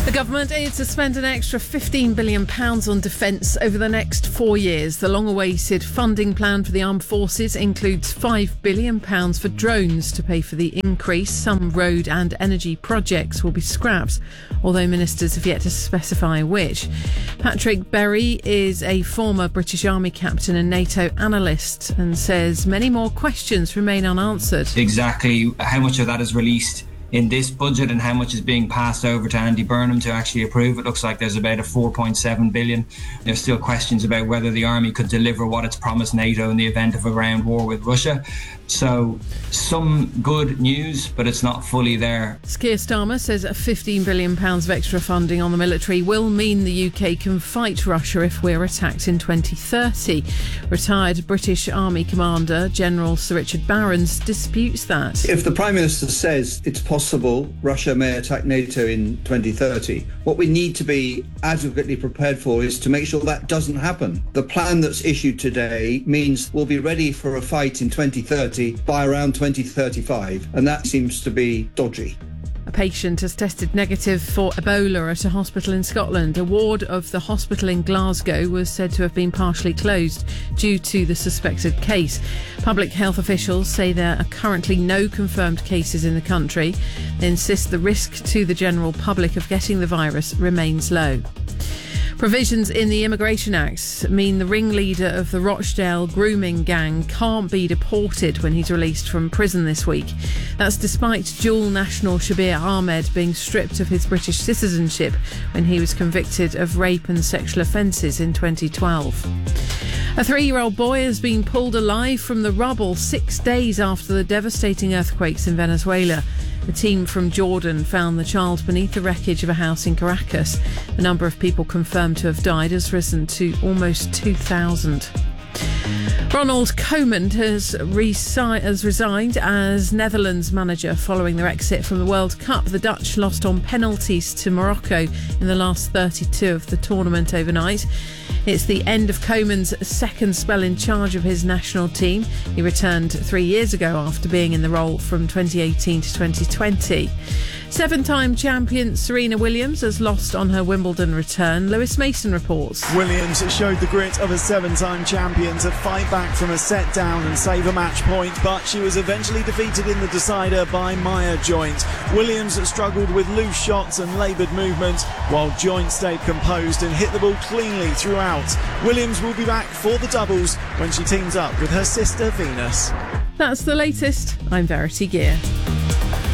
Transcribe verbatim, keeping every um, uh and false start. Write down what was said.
The government aims to spend an extra fifteen billion pounds on defence over the next four years. The long-awaited funding plan for the armed forces includes five billion pounds for drones to pay for the increase. Some road and energy projects will be scrapped, although ministers have yet to specify which. Patrick Berry is a former British Army captain and NATO analyst and says many more questions remain unanswered. Exactly how much of that is released in this budget and how much is being passed over to Andy Burnham to actually approve. It looks like there's about a four point seven billion. There's still questions about whether the army could deliver what it's promised NATO in the event of a ground war with Russia. So some good news, but it's not fully there. Keir Starmer says a fifteen billion pounds of extra funding on the military will mean the U K can fight Russia if we're attacked in twenty thirty. Retired British Army Commander General Sir Richard Barrons disputes that. If the Prime Minister says it's possible Russia may attack NATO in twenty thirty, what we need to be adequately prepared for is to make sure that doesn't happen. The plan that's issued today means we'll be ready for a fight in twenty thirty by around twenty thirty-five, and that seems to be dodgy. A patient has tested negative for Ebola at a hospital in Scotland. A ward of the hospital in Glasgow was said to have been partially closed due to the suspected case. Public health officials say there are currently no confirmed cases in the country. They insist the risk to the general public of getting the virus remains low. Provisions in the Immigration Act mean the ringleader of the Rochdale grooming gang can't be deported when he's released from prison this week. That's despite dual national Shabir Ahmed being stripped of his British citizenship when he was convicted of rape and sexual offences in twenty twelve. A three-year-old boy has been pulled alive from the rubble six days after the devastating earthquakes in Venezuela. The team from Jordan found the child beneath the wreckage of a house in Caracas. The number of people confirmed to have died has risen to almost two thousand. Ronald Koeman has, resi- has resigned as Netherlands manager following their exit from the World Cup. The Dutch lost on penalties to Morocco in the last thirty-two of the tournament overnight. It's the end of Koeman's second spell in charge of his national team. He returned three years ago after being in the role from twenty eighteen to twenty twenty. Seven-time champion Serena Williams has lost on her Wimbledon return. Lewis Mason reports. Williams showed the grit of a seven-time champion to fight back from a set down and save a match point, but she was eventually defeated in the decider by Maya Joint. Williams struggled with loose shots and laboured movement, while Joint stayed composed and hit the ball cleanly throughout. Williams will be back for the doubles when she teams up with her sister Venus. That's the latest. I'm Verity Gear.